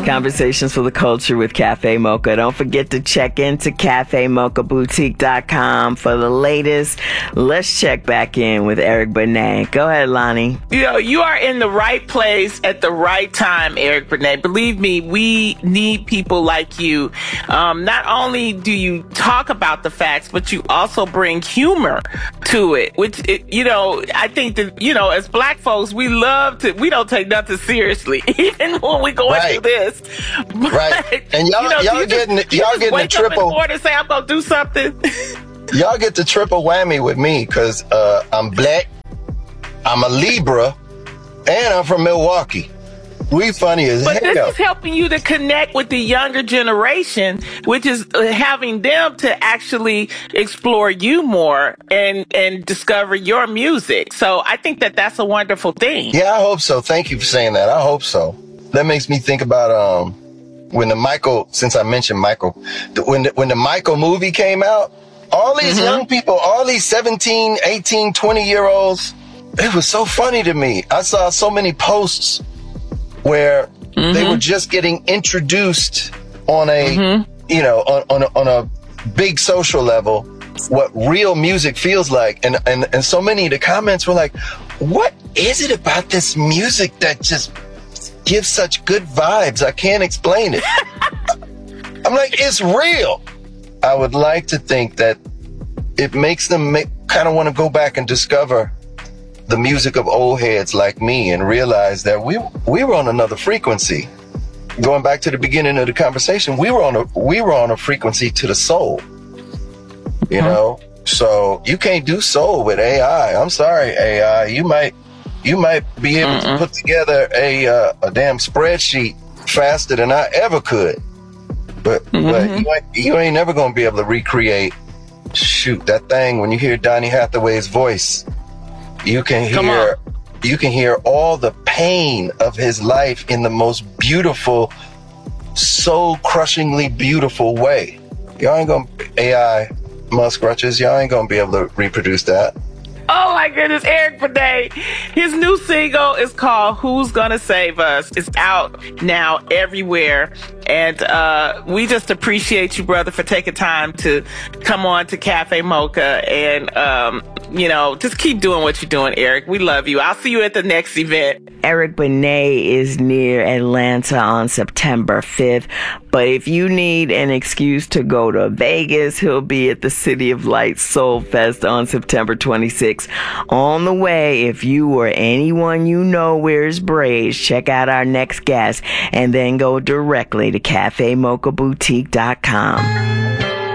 Conversations for the Culture with Cafe Mocha. Don't forget to check into CafeMochaBoutique.com for the latest. Let's check back in with Eric Benet. Go ahead, Lonnie. You are in the right place at the right time, Eric Benet. Believe me, we need people like you. Not only do you talk about the facts, but you also bring humor to it, which, I think that, as black folks, we don't take nothing seriously, even when we going through this. Right. And y'all getting the triple. Up in and say, I'm going to do something. Y'all get the triple whammy with me because I'm black, I'm a Libra, and I'm from Milwaukee. We funny as hell. But this is helping you to connect with the younger generation, which is having them to actually explore you more and discover your music. So I think that that's a wonderful thing. Yeah, I hope so. Thank you for saying that. I hope so. That makes me think about when the Michael, since I mentioned Michael, when the Michael movie came out, all these young people, all these 17, 18, 20-year-olds, it was so funny to me. I saw so many posts where they were just getting introduced on a, on a big social level, what real music feels like. And so many of the comments were like, what is it about this music that just gives such good vibes? I can't explain it. I'm like, it's real. I would like to think that it makes them kind of want to go back and discover the music of old heads like me and realize that we were on another frequency. Going back to the beginning of the conversation, we were on a frequency to the soul. You know? So you can't do soul with AI. I'm sorry, AI. You might be able to put together a damn spreadsheet faster than I ever could. But you ain't never gonna be able to recreate that thing. When you hear Donny Hathaway's voice, you can hear all the pain of his life in the most beautiful, soul crushingly beautiful way. Y'all ain't gonna AI muskrutches, y'all ain't gonna be able to reproduce that. Oh my goodness, Eric Benet. His new single is called Who's Gonna Save Us? It's out now everywhere. And we just appreciate you, brother, for taking time to come on to Cafe Mocha and, just keep doing what you're doing, Eric. We love you. I'll see you at the next event. Eric Benet is near Atlanta on September 5th. But if you need an excuse to go to Vegas, he'll be at the City of Lights Soul Fest on September 26th. On the way, if you or anyone you know wears braids, check out our next guest and then go directly to CafeMochaBoutique.com.